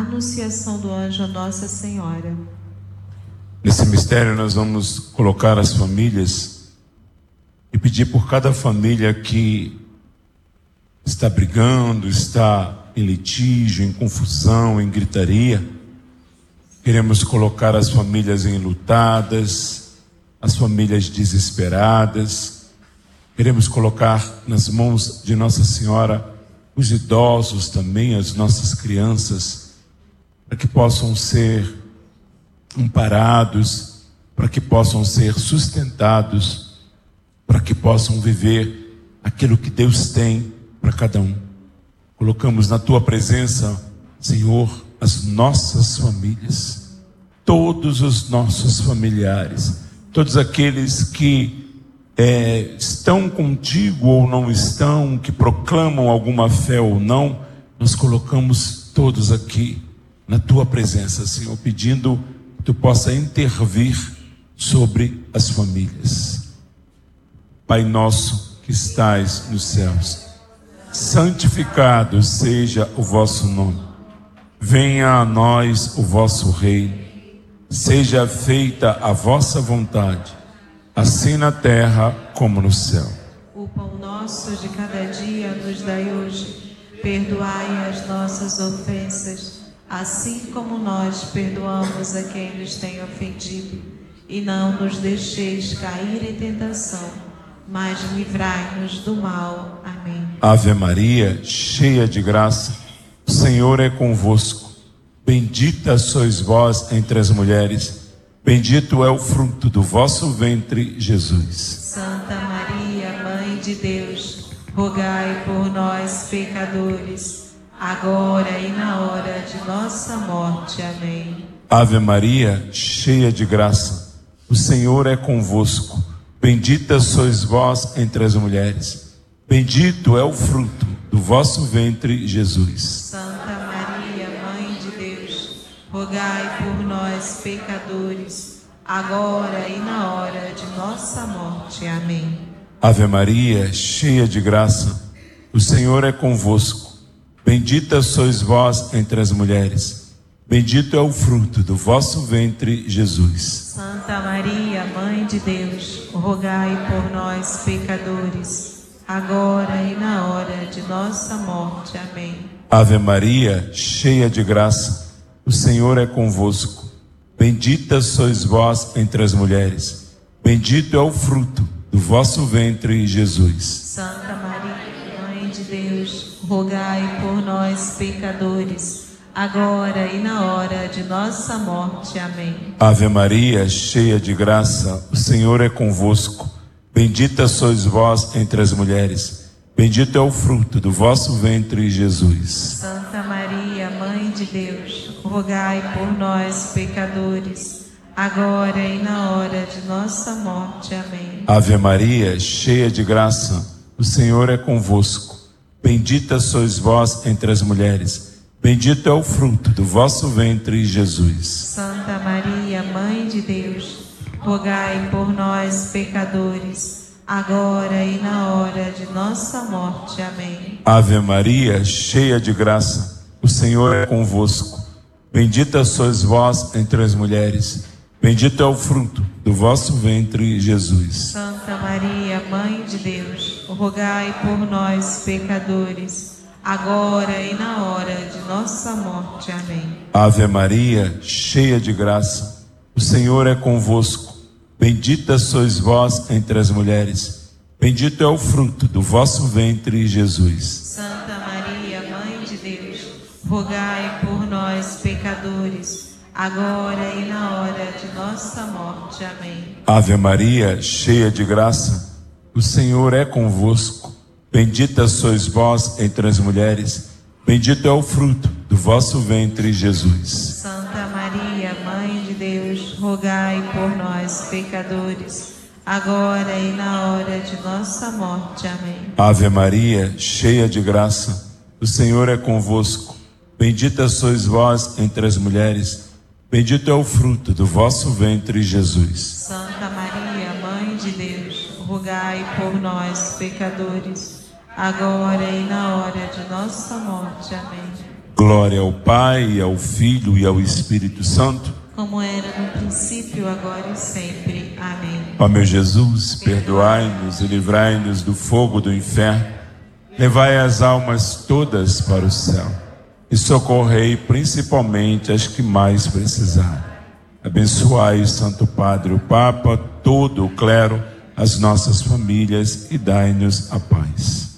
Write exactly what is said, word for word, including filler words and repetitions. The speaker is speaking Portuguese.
Anunciação do anjo a Nossa Senhora. Nesse mistério nós vamos colocar as famílias e pedir por cada família que está brigando, está em litígio, em confusão, em gritaria. Queremos colocar as famílias enlutadas, as famílias desesperadas. Queremos colocar nas mãos de Nossa Senhora os idosos também, as nossas crianças, para que possam ser amparados, para que possam ser sustentados, para que possam viver aquilo que Deus tem para cada um. Colocamos na Tua presença, Senhor, as nossas famílias, todos os nossos familiares, todos aqueles que é, estão contigo ou não estão, que proclamam alguma fé ou não, nós colocamos todos aqui na Tua presença, Senhor, pedindo que Tu possa intervir sobre as famílias. Pai nosso que estais nos céus, santificado seja o vosso nome. Venha a nós o vosso reino. Seja feita a vossa vontade, assim na terra como no céu. O pão nosso de cada dia nos dai hoje. Perdoai as nossas ofensas, assim como nós perdoamos a quem nos tem ofendido. E não nos deixeis cair em tentação, mas livrai-nos do mal. Amém. Ave Maria, cheia de graça, o Senhor é convosco. Bendita sois vós entre as mulheres, bendito é o fruto do vosso ventre, Jesus. Santa Maria, Mãe de Deus, rogai por nós, pecadores, agora e na hora de nossa morte. Amém. Ave Maria, cheia de graça, o Senhor é convosco. Bendita sois vós entre as mulheres, bendito é o fruto do vosso ventre, Jesus. Santa Maria, Mãe de Deus, rogai por nós, pecadores, agora e na hora de nossa morte. Amém. Ave Maria, cheia de graça, o Senhor é convosco. Bendita sois vós entre as mulheres, bendito é o fruto do vosso ventre, Jesus. Santa Maria, Mãe de Deus, rogai por nós, pecadores, agora e na hora de nossa morte. Amém. Ave Maria, cheia de graça, o Senhor é convosco. Bendita sois vós entre as mulheres, bendito é o fruto do vosso ventre, Jesus. Santa Maria, Mãe de Deus, rogai por nós, pecadores, agora e na hora de nossa morte. Amém. Ave Maria, cheia de graça, o Senhor é convosco. Bendita sois vós entre as mulheres, bendito é o fruto do vosso ventre, Jesus. Santa Maria, Mãe de Deus, rogai por nós, pecadores, agora e na hora de nossa morte. Amém. Ave Maria, cheia de graça, o Senhor é convosco. Bendita sois vós entre as mulheres, bendito é o fruto do vosso ventre, Jesus. Santa Maria, Mãe de Deus, rogai por nós, pecadores, agora e na hora de nossa morte. Amém. Ave Maria, cheia de graça, o Senhor é convosco. Bendita sois vós entre as mulheres, bendito é o fruto do vosso ventre, Jesus. Santa Maria, Mãe de Deus, rogai por nós, pecadores, agora e na hora de nossa morte. Amém. Ave Maria, cheia de graça, o Senhor é convosco. Bendita sois vós entre as mulheres, bendito é o fruto do vosso ventre, Jesus. Santa Maria, Mãe de Deus, rogai por nós, pecadores, agora e na hora de nossa morte. Amém. Ave Maria, cheia de graça, o Senhor é convosco. Bendita sois vós entre as mulheres, bendito é o fruto do vosso ventre, Jesus. Santa Maria, Mãe de Deus, rogai por nós, pecadores, agora e na hora de nossa morte. Amém. Ave Maria, cheia de graça, o Senhor é convosco. Bendita sois vós entre as mulheres, bendito é o fruto do vosso ventre, Jesus. Santa Maria, Mãe de Deus, rogai por nós, pecadores, agora e na hora de nossa morte. Amém. Glória ao Pai, ao Filho e ao Espírito Santo. Como era no princípio, agora e sempre. Amém. Ó meu Jesus, perdoai-nos e livrai-nos do fogo do inferno. Levai as almas todas para o céu e socorrei principalmente as que mais precisarem. Abençoai o Santo Padre, o Papa, todo o clero, as nossas famílias e dai-nos a paz.